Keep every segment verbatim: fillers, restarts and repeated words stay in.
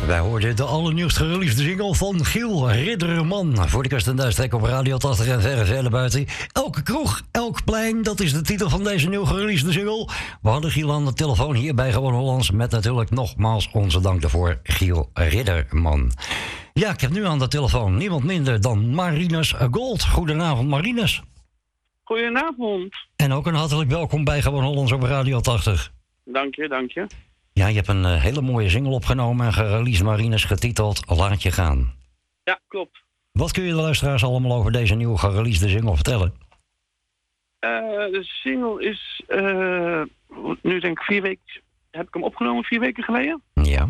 Wij hoorden de allernieuwst gereleasede single van Giel Ridderman. Voor de kust en duistrek op Radio tachtig en verre verre buiten. Elke kroeg, elk plein, dat is de titel van deze nieuw gereleasede single. We hadden Giel aan de telefoon hier bij Gewoon Hollands. Met natuurlijk nogmaals onze dank daarvoor, Giel Ridderman. Ja, ik heb nu aan de telefoon niemand minder dan Marinus Gold. Goedenavond, Marinus. Goedenavond. En ook een hartelijk welkom bij Gewoon Hollands op Radio tachtig. Dank je, dank je. Ja, je hebt een uh, hele mooie single opgenomen en gereleased, Marinus, getiteld Laat je gaan. Ja, klopt. Wat kun je de luisteraars allemaal over deze nieuwe gereleasede single vertellen? Uh, de single is, uh, nu denk ik vier weken, heb ik hem opgenomen vier weken geleden. Ja.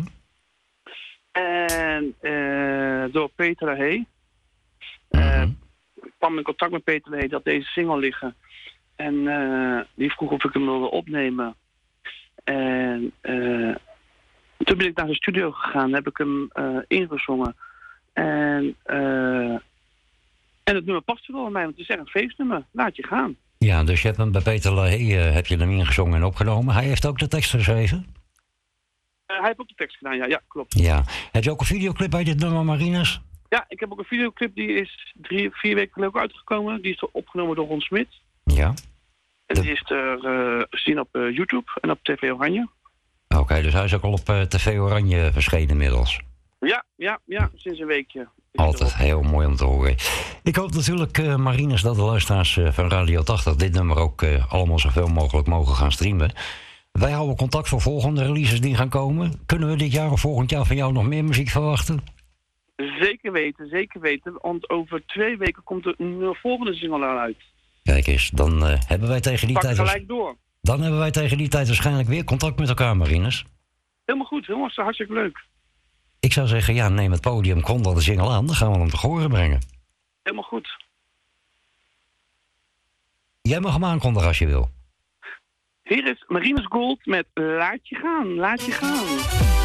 En uh, door Peter Lahey. Uh, Mm-hmm. Ik kwam in contact met Peter Lahey dat deze single liggen. En uh, die vroeg of ik hem wilde opnemen. En uh, toen ben ik naar de studio gegaan, heb ik hem uh, ingezongen. En, uh, en het nummer past wel bij mij, want het is echt een feestnummer. Laat je gaan. Ja, dus je hebt hem bij Peter Lahey uh, heb je hem ingezongen en opgenomen. Hij heeft ook de tekst geschreven? Uh, hij heeft ook de tekst gedaan, ja, ja, klopt. Ja. Heb je ook een videoclip bij dit nummer, Marinus? Ja, ik heb ook een videoclip, die is drie, vier weken geleden ook uitgekomen. Die is opgenomen door Ron Smit. Ja. En De... die is te uh, zien op uh, YouTube en op T V Oranje. Oké, okay, dus hij is ook al op uh, T V Oranje verschenen inmiddels. Ja, ja, ja, sinds een weekje. Altijd heel mooi om te horen. Ik hoop natuurlijk, uh, Marinus, dat de luisteraars uh, van Radio tachtig dit nummer ook uh, allemaal zoveel mogelijk mogen gaan streamen. Wij houden contact voor volgende releases die gaan komen. Kunnen we dit jaar of volgend jaar van jou nog meer muziek verwachten? Zeker weten, zeker weten. Want over twee weken komt er een volgende single uit. Kijk eens, dan uh, hebben wij tegen die Pak tijd... gelijk door. Dan hebben wij tegen die tijd waarschijnlijk weer contact met elkaar, Marinus. Helemaal goed, helemaal hartstikke leuk. Ik zou zeggen, ja, neem het podium, kondig de single aan, dan gaan we hem te horen brengen. Helemaal goed. Jij mag hem aankondigen als je wil. Hier is Marinus Gold met Laat je gaan, laat je gaan.